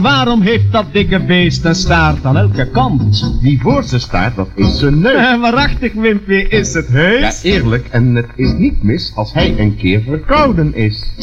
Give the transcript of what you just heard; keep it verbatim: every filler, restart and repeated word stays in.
Waarom heeft dat dikke beest een staart aan elke kant? Die voorste staart, dat is zijn neus. Eh, waarachtig, Wimpy, is het Ja, heus? eerlijk, en het is niet mis als hij een keer verkouden is.